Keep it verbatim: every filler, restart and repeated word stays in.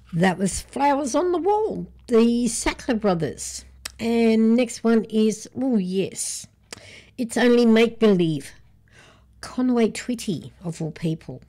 That was Flowers on the Wall, the Sackler Brothers. And next one is, oh yes, It's Only Make Believe, Conway Twitty, of all people.